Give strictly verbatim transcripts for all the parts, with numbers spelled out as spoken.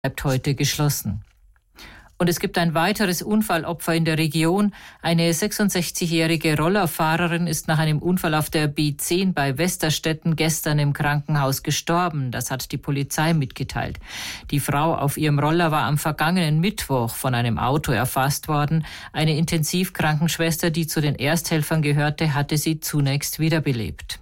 bleibt heute geschlossen. Und es gibt ein weiteres Unfallopfer in der Region. Eine sechsundsechzigjährige Rollerfahrerin ist nach einem Unfall auf der B zehn bei Westerstetten gestern im Krankenhaus gestorben. Das hat die Polizei mitgeteilt. Die Frau auf ihrem Roller war am vergangenen Mittwoch von einem Auto erfasst worden. Eine Intensivkrankenschwester, die zu den Ersthelfern gehörte, hatte sie zunächst wiederbelebt.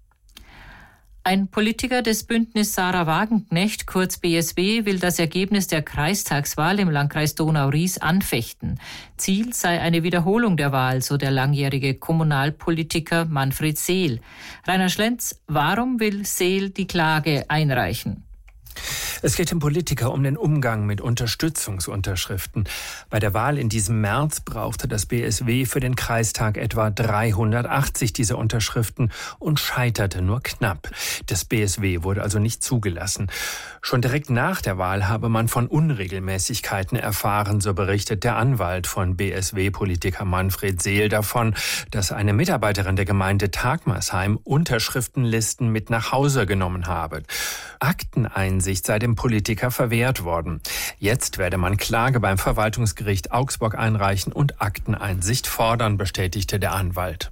Ein Politiker des Bündnis Sarah Wagenknecht, kurz B S W, will das Ergebnis der Kreistagswahl im Landkreis Donau-Ries anfechten. Ziel sei eine Wiederholung der Wahl, so der langjährige Kommunalpolitiker Manfred Seel. Rainer Schlenz, warum will Seel die Klage einreichen? Es geht dem Politiker um den Umgang mit Unterstützungsunterschriften. Bei der Wahl in diesem März brauchte das B S W für den Kreistag etwa dreihundertachtzig dieser Unterschriften und scheiterte nur knapp. Das B S W wurde also nicht zugelassen. Schon direkt nach der Wahl habe man von Unregelmäßigkeiten erfahren, so berichtet der Anwalt von B S W-Politiker Manfred Seel davon, dass eine Mitarbeiterin der Gemeinde Tagmersheim Unterschriftenlisten mit nach Hause genommen habe. Akteneinsicht sei dem Politiker verwehrt worden. Jetzt werde man Klage beim Verwaltungsgericht Augsburg einreichen und Akteneinsicht fordern, bestätigte der Anwalt.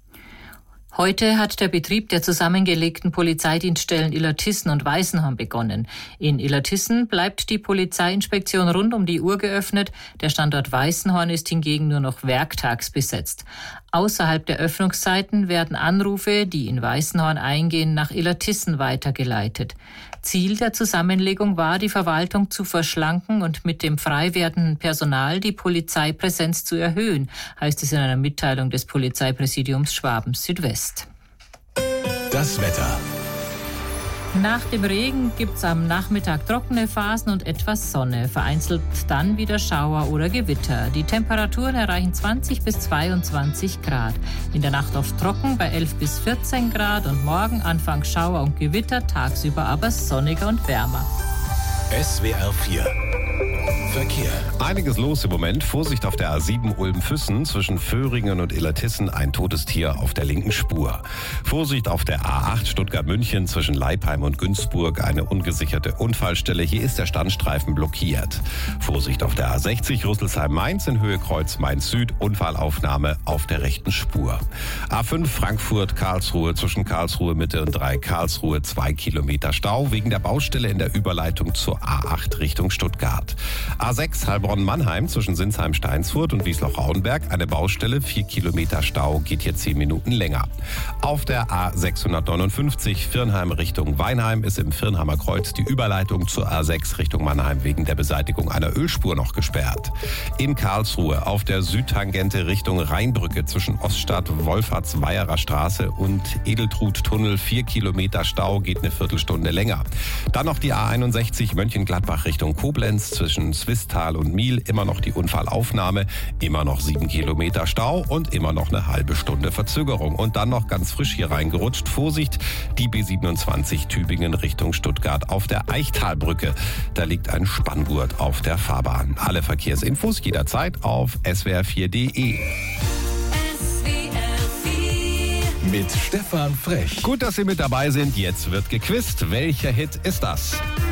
Heute hat der Betrieb der zusammengelegten Polizeidienststellen Illertissen und Weißenhorn begonnen. In Illertissen bleibt die Polizeiinspektion rund um die Uhr geöffnet. Der Standort Weißenhorn ist hingegen nur noch werktags besetzt. Außerhalb der Öffnungszeiten werden Anrufe, die in Weißenhorn eingehen, nach Illertissen weitergeleitet. Ziel der Zusammenlegung war, die Verwaltung zu verschlanken und mit dem frei werdenden Personal die Polizeipräsenz zu erhöhen, heißt es in einer Mitteilung des Polizeipräsidiums Schwaben-Südwest. Das Wetter. Nach dem Regen gibt's am Nachmittag trockene Phasen und etwas Sonne. Vereinzelt dann wieder Schauer oder Gewitter. Die Temperaturen erreichen zwanzig bis zweiundzwanzig Grad. In der Nacht oft trocken bei elf bis vierzehn Grad und morgen anfangs Schauer und Gewitter, tagsüber aber sonniger und wärmer. S W R vier Verkehr. Einiges los im Moment. Vorsicht auf der A sieben Ulm-Füssen zwischen Föhringen und Illertissen, ein totes Tier auf der linken Spur. Vorsicht auf der A acht Stuttgart-München zwischen Leipheim und Günzburg, eine ungesicherte Unfallstelle. Hier ist der Standstreifen blockiert. Vorsicht auf der A sechzig Rüsselsheim-Mainz in Höhe Kreuz Mainz-Süd, Unfallaufnahme auf der rechten Spur. A fünf Frankfurt-Karlsruhe zwischen Karlsruhe Mitte und drei Karlsruhe, zwei Kilometer Stau wegen der Baustelle in der Überleitung zur A acht Richtung Stuttgart. A sechs Heilbronn-Mannheim zwischen Sinsheim-Steinsfurt und Wiesloch-Rauenberg, eine Baustelle, vier Kilometer Stau, geht hier zehn Minuten länger. Auf der A sechshundertneunundfünfzig Virnheim Richtung Weinheim ist im Virnheimer Kreuz die Überleitung zur A sechs Richtung Mannheim wegen der Beseitigung einer Ölspur noch gesperrt. In Karlsruhe auf der Südtangente Richtung Rheinbrücke zwischen Oststadt, Wolfertsweiherer Straße und Edeltrud-Tunnel, vier Kilometer Stau, geht eine Viertelstunde länger. Dann noch die A einundsechzig Mönchengladbach Richtung Koblenz zwischen Swisttal und Miel, immer noch die Unfallaufnahme, immer noch sieben Kilometer Stau und immer noch eine halbe Stunde Verzögerung. Und dann noch ganz frisch hier reingerutscht, Vorsicht, die B siebenundzwanzig Tübingen Richtung Stuttgart auf der Eichtalbrücke. Da liegt ein Spanngurt auf der Fahrbahn. Alle Verkehrsinfos jederzeit auf S W R vier Punkt D E. Mit Stefan Frech. Gut, dass Sie mit dabei sind. Jetzt wird gequizt. Welcher Hit ist das?